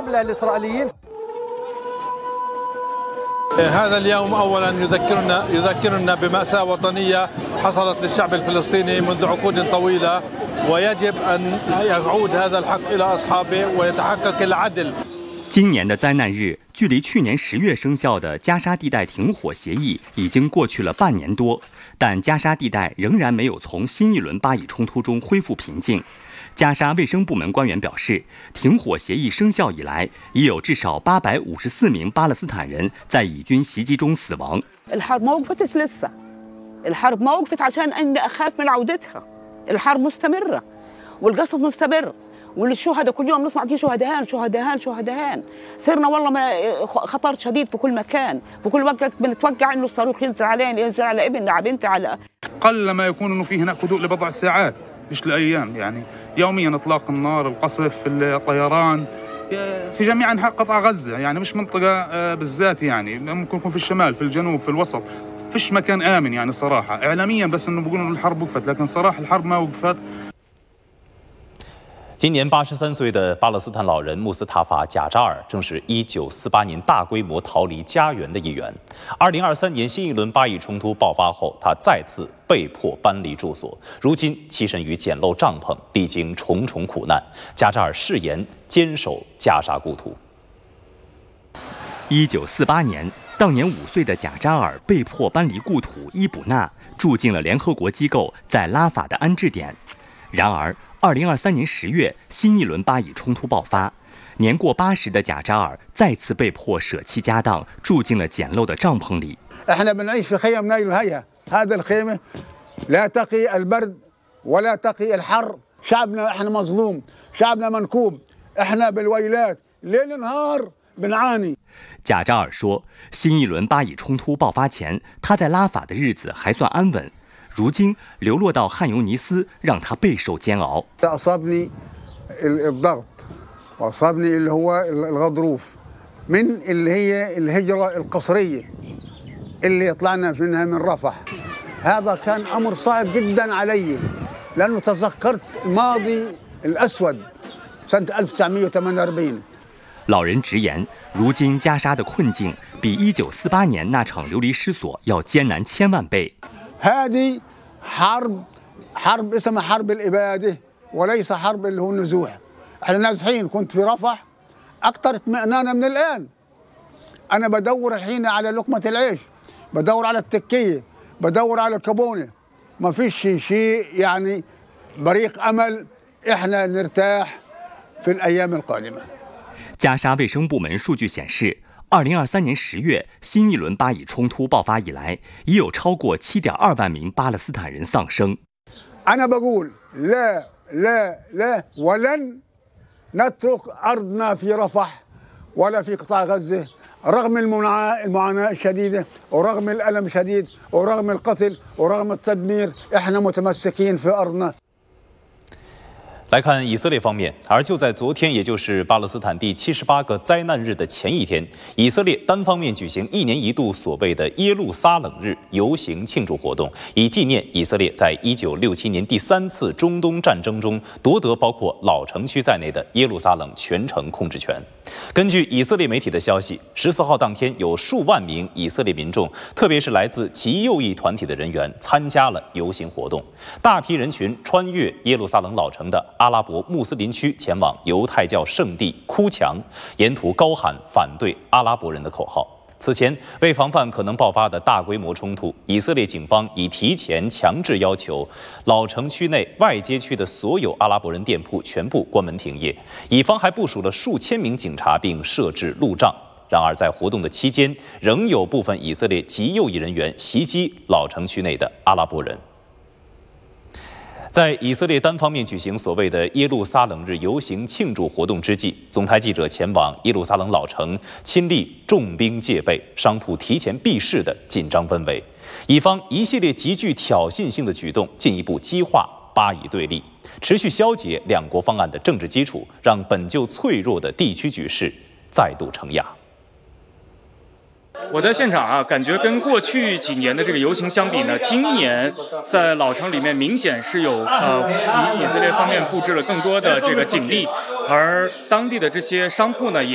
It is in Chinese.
الحملة الإسرائيليين. هذا اليوم أولا يذكرنا بمأساة وطنية حصلت للشعب الفلسطيني منذ عقود طويلة، ويجب أن يعود هذا الحق إلى أصحابه ويتحقق العدل。 今年的灾难日，距离去年10月生效的加沙地带停火协议已经过去了半年多，但加沙地带仍然没有从新一轮巴以冲突中恢复平静。加沙卫生部门官员表示，停火协议生效以来，已有至少854名巴勒斯坦人在以军袭击中死亡。 الحرب ما وقفتش لسه، الحرب ما وقفت عشان أني أخاف من عودتها، الحرب مستمرة والقصف مستمر والشهداء كل يوم نسمع في شهداء، صرنا والله خطر شديد في كل مكان، في كل وقت بنتوقع إنه الصاروخ ينزل علينا، ينزل على ابننا على بنتي على. قل ما يكون إنه في هناك هدوء لبضع ساعات مش لأيام، يعني يوميا اطلاق النار، القصف، الطيران في جميع انحاء قطاع غزه، يعني مش منطقه بالذات، يعني ممكن يكون في الشمال، في الجنوب، في الوسط، فيش مكان امن يعني صراحه. اعلاميا بس انه بيقولوا الحرب وقفت، لكن صراحه الحرب ما وقفت。 今年83岁的巴勒斯坦老人穆斯塔法·贾扎尔正是1948年大规模逃离家园的一员。2023年新一轮巴以冲突爆发后，他再次被迫搬离住所，如今栖身于简陋帐篷，历经重重苦难。贾扎尔誓言坚守加沙故土。 1948年，当年5岁的贾扎尔被迫搬离故土伊卜纳，住进了联合国机构在拉法的安置点。然而2023年10月，新一轮巴以冲突爆发，年过80的贾扎尔再次被迫舍弃家当，住进了简陋的帐篷里。 احنا بنعيش في خيم نايل هيا، هذا الخيمة لا تقي البرد ولا تقي الحر، شعبنا احنا مظلوم، شعبنا منكوب، احنا بالويلات ليل نهار بنعاني。 贾扎尔说，新一轮巴以冲突爆发前，他在拉法的日子还算安稳。如今流落到汉尤尼斯，让他备受煎熬。 أصابني الضغط وأصابني اللي هو الغضروف من اللي هي الهجرة القسرية اللي طلعنا منها من رفح. هذا كان أمر صعب جدا علي لأنه تذكرت الماضي الأسود سنة 1948。 老人直言，如今加沙的困境比1948年那场流离失所要艰难千万倍。 هذه حرب اسمها حرب الإبادة وليس حرب اللي هو النزوح. احنا نازحين، كنت في رفح أكثر اطمئنانا من الآن. أنا بدور الحين على لقمة العيش، بدور على التكية، بدور على الكابونة، ما فيش شيء يعني بريق أمل إحنا نرتاح في الأيام القادمة。 加沙卫生部门数据显示，2023年10月，新一轮巴以冲突爆发以来，已有超过7.2万名巴勒斯坦人丧生。 أنا بقول لا لا لا ولن نترك أرضنا في رفح ولا في قطاع غزة رغم المعاناة الشديدة ورغم الألم الشديد ورغم القتل ورغم التدمير، إحنا متمسكين في أرضنا。 来看以色列方面，而就在昨天，也就是巴勒斯坦第78个灾难日的前一天，以色列单方面举行1年1度所谓的耶路撒冷日游行庆祝活动，以纪念以色列在1967年第3次中东战争中夺得包括老城区在内的耶路撒冷全城控制权。根据以色列媒体的消息，14号当天有数万名以色列民众，特别是来自极右翼团体的人员参加了游行活动，大批人群穿越耶路撒冷老城的阿拉伯穆斯林区前往犹太教圣地哭墙，沿途高喊反对阿拉伯人的口号。此前，为防范可能爆发的大规模冲突，以色列警方已提前强制要求老城区内外街区的所有阿拉伯人店铺全部关门停业。以方还部署了数千名警察，并设置路障。然而，在活动的期间，仍有部分以色列极右翼人员袭击老城区内的阿拉伯人。在以色列单方面举行所谓的耶路撒冷日游行庆祝活动之际，总台记者前往耶路撒冷老城，亲历重兵戒备、商铺提前闭市的紧张氛围。以方一系列极具挑衅性的举动，进一步激化巴以对立，持续消解两国方案的政治基础，让本就脆弱的地区局势再度承压。 我在现场感觉跟过去几年的这个游行相比呢，今年在老城里面明显是有以色列方面布置了更多的这个警力，而当地的这些商铺呢也